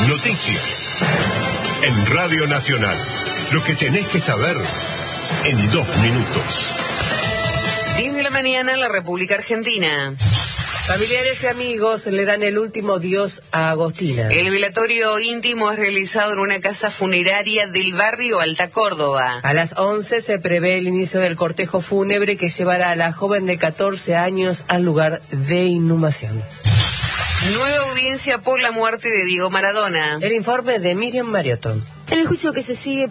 Noticias. En Radio Nacional. Lo que tenés que saber en 2 minutos. 10 de la mañana en la República Argentina. Familiares y amigos le dan el último adiós a Agostina. El velatorio íntimo es realizado en una casa funeraria del barrio Alta Córdoba. A las 11 se prevé el inicio del cortejo fúnebre que llevará a la joven de 14 años al lugar de inhumación. Nueva audiencia por la muerte de Diego Maradona. El informe de Miriam Mariotto. En el juicio que se sigue